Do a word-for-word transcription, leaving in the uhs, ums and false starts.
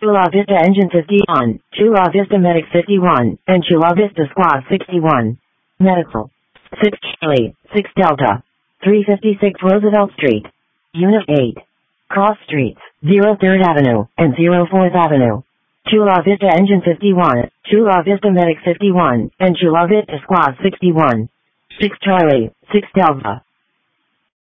Chula Vista Engine fifty-one, Chula Vista Medic fifty-one, and Chula Vista Squad sixty-one. Medical. six Charlie, six Delta. three fifty-six Roosevelt Street. Unit eight. Cross Streets, zero third Avenue, and zero fourth Avenue. Chula Vista Engine fifty-one, Chula Vista Medic fifty-one, and Chula Vista Squad sixty-one. six Charlie, six Delta.